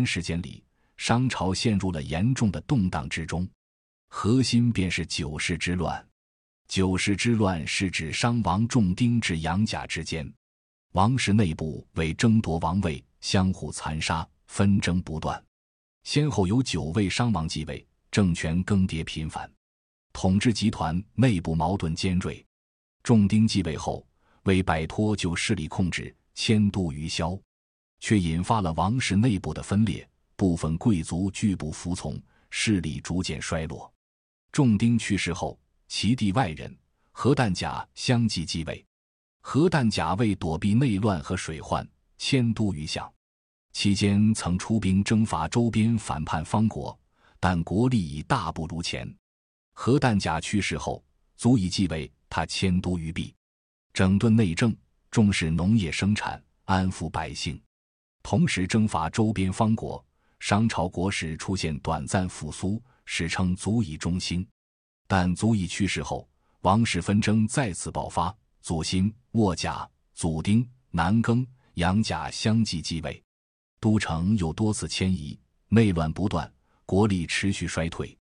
时间里，商朝陷入了严重的动荡之中，核心便是九世之乱。九世之乱是指商王仲丁至杨贾之间，王室内部为争夺王位，相互残杀，纷争不断。先后有9位商王继位，政权更迭频繁，统治集团内部矛盾尖锐。仲丁继位后，为摆脱旧势力控制，迁都于萧，却引发了王室内部的分裂，部分贵族拒不服从，势力逐渐衰落。仲丁去世后，其弟外人何旦甲相继继位。何旦甲为躲避内乱和水患，迁都于相，期间曾出兵征伐周边反叛方国，但国力已大不如前。何旦甲去世后，足以继位，他迁都于毕，整顿内政，重视农业生产，安抚百姓，同时征伐周边方国。商朝国势出现短暂复苏，史称足以中兴。但足以去世后，王室纷争再次爆发，祖辛、沃甲、祖丁、南庚、杨甲相继继位，都城又多次迁移，内乱不断，国力持续衰退。